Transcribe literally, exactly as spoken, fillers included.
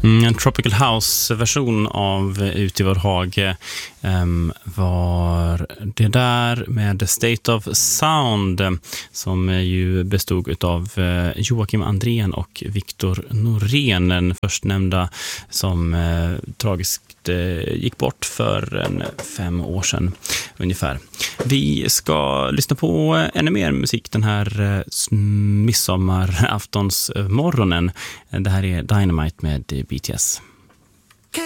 Mm, en Tropical House-version av Ut i vår hage um, var det där med State of Sound som ju bestod av uh, Joakim Andrén och Viktor Norén, den förstnämnda som uh, tragiskt uh, gick bort för en fem år sedan ungefär. Vi ska lyssna på uh, ännu mer musik den här uh, midsommaraftonsmorgonen. Det här är Dynamite med B T S.